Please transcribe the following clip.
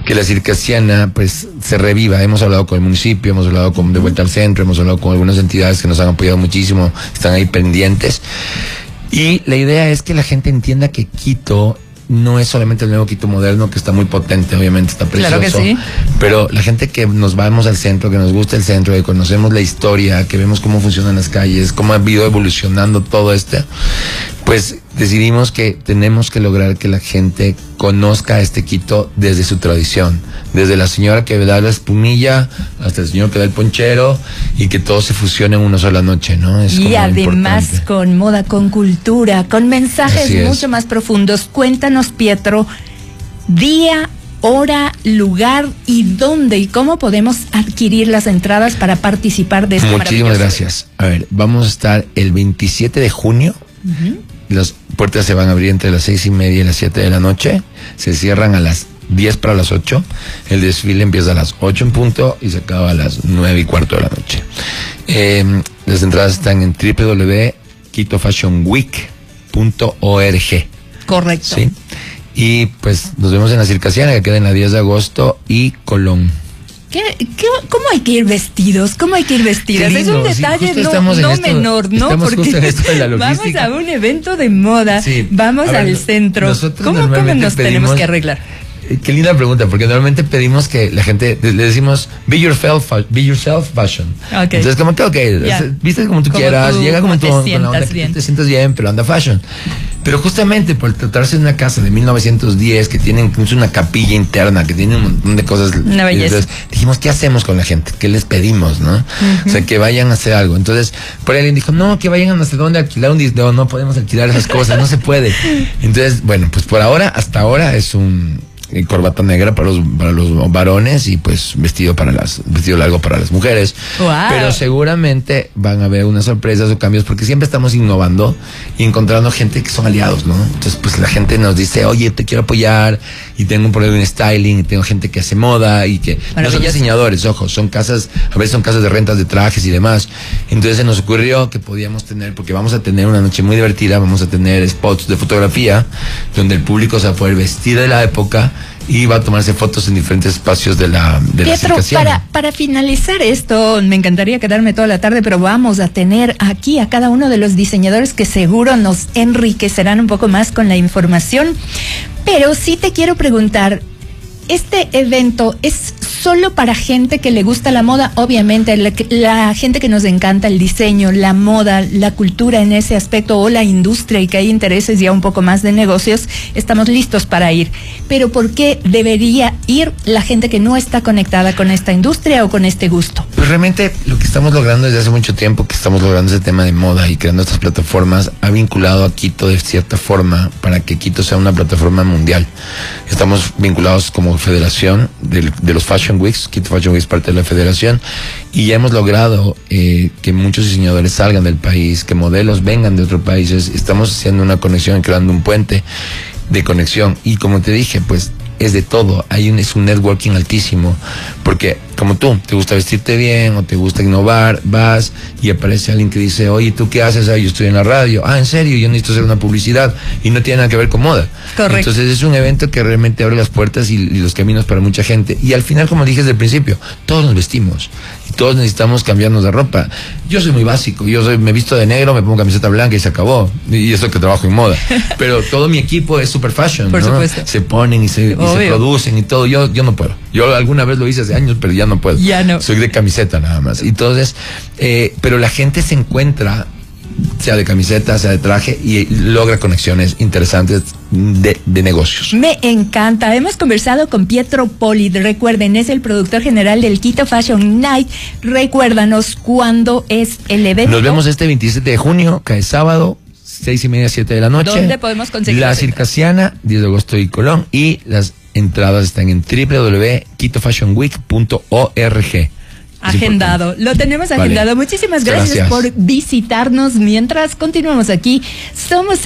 que la Circasiana pues se reviva. Hemos hablado con el municipio, hemos hablado con De Vuelta al Centro, hemos hablado con algunas entidades que nos han apoyado muchísimo, están ahí pendientes. Y la idea es que la gente entienda que Quito no es solamente el nuevo Quito moderno, que está muy potente, obviamente está precioso. Claro que sí. Pero la gente que nos vamos al centro, que nos gusta el centro, que conocemos la historia, que vemos cómo funcionan las calles, cómo ha ido evolucionando todo esto, pues decidimos que tenemos que lograr que la gente conozca este Quito desde su tradición, desde la señora que da la espumilla hasta el señor que da el ponchero, y que todo se fusione en una sola noche, ¿no? Es y además importante. Con moda, con cultura, con mensajes mucho más profundos. Cuéntanos, Pietro, día, hora, lugar y dónde y cómo podemos adquirir las entradas para participar de este Muchísimas gracias. A ver, vamos a estar el 27 de junio. Las puertas se van a abrir entre las 6:30 y las 7 de la noche. Se cierran a las 10 para las 8. El desfile empieza a las 8 en punto y se acaba a las 9:15 de la noche. Las entradas están en www.quitofashionweek.org. Correcto. ¿Sí? Y pues nos vemos en la Circasiana, que queda en la 10 de agosto y Colón. ¿Cómo hay que ir vestidos? ¿Cómo hay que ir vestidas? Es un detalle no menor, ¿no? Porque vamos a un evento de moda, vamos al centro. ¿Cómo nos tenemos que arreglar? Qué linda pregunta, porque normalmente pedimos que la gente, le decimos, be yourself fashion. Okay. Entonces, como que, viste como tú quieras, llega como tú, con la onda que te sientas bien, pero anda fashion. Pero justamente por tratarse de una casa de 1910, que tiene incluso una capilla interna, que tiene un montón de cosas. Una belleza. Entonces, dijimos, ¿qué hacemos con la gente? ¿Qué les pedimos, no? O sea, que vayan a hacer algo. Entonces, por ahí alguien dijo, no, que vayan a no sé dónde a alquilar un disco. No podemos alquilar esas cosas, no se puede. Entonces, bueno, pues por ahora, hasta ahora es un corbata negra para los varones y pues vestido largo para las mujeres. Wow. Pero seguramente van a haber unas sorpresas o cambios, porque siempre estamos innovando y encontrando gente que son aliados, ¿no? Entonces pues la gente nos dice, oye, te quiero apoyar y tengo un problema en styling y tengo gente que hace moda y que no son diseñadores, ojo, son casas, a veces son casas de rentas de trajes y demás. Entonces se nos ocurrió que podíamos tener, porque vamos a tener una noche muy divertida, vamos a tener spots de fotografía donde el público se va a poder vestir de la época y va a tomarse fotos en diferentes espacios de la Circasiana. Para finalizar esto, me encantaría quedarme toda la tarde, pero vamos a tener aquí a cada uno de los diseñadores que seguro nos enriquecerán un poco más con la información. Pero sí te quiero preguntar, ¿este evento es solo para gente que le gusta la moda? Obviamente, la gente que nos encanta el diseño, la moda, la cultura en ese aspecto, o la industria, y que hay intereses ya un poco más de negocios, estamos listos para ir. Pero ¿por qué debería ir la gente que no está conectada con esta industria o con este gusto? Pues realmente lo que estamos logrando desde hace mucho tiempo, que estamos logrando ese tema de moda y creando estas plataformas, ha vinculado a Quito de cierta forma para que Quito sea una plataforma mundial. Estamos vinculados como federación de los Fashion Weeks. Quito Fashion Week es parte de la federación, y ya hemos logrado que muchos diseñadores salgan del país, que modelos vengan de otros países. Estamos haciendo una conexión, creando un puente de conexión, y como te dije, pues es de todo. Es un networking altísimo, porque como tú, te gusta vestirte bien o te gusta innovar, vas y aparece alguien que dice, oye, ¿tú qué haces? Yo estoy en la radio. ¿En serio? Yo necesito hacer una publicidad, y no tiene nada que ver con moda. Correcto. Entonces es un evento que realmente abre las puertas y los caminos para mucha gente, y al final, como dije desde el principio, todos nos vestimos y todos necesitamos cambiarnos de ropa. Yo soy muy básico, me visto de negro, me pongo camiseta blanca y se acabó, y eso que trabajo en moda. Pero todo mi equipo es super fashion, por ¿no? supuesto. Se ponen y se producen y todo. Yo no puedo. Yo alguna vez lo hice hace años, pero ya no puedo. Ya no. Soy de camiseta nada más. Entonces, pero la gente se encuentra, sea de camiseta, sea de traje, y logra conexiones interesantes de negocios. Me encanta. Hemos conversado con Pietro Poli. Recuerden, es el productor general del Quito Fashion Night. Recuérdanos cuándo es el evento. Nos vemos este 27 de junio, cae sábado, 6:30, 7 de la noche. ¿Dónde podemos conseguir? La Circasiana, 10 de agosto y Colón, y las entradas están en www.quitofashionweek.org. Agendado, lo tenemos agendado. Muchísimas gracias por visitarnos mientras continuamos aquí. Somos